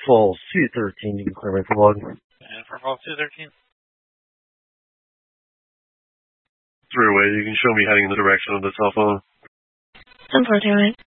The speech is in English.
Falls 213, you can clear my log. And for Falls 213? Throughway, you can show me heading in the direction of the cell phone. 10-4,